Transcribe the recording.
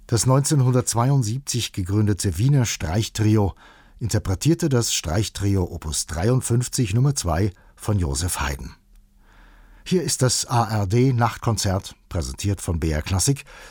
Das 1972 gegründete Wiener Streichtrio interpretierte das Streichtrio Opus 53 Nr. 2 von Joseph Haydn. Hier ist das ARD-Nachtkonzert, präsentiert von BR Klassik,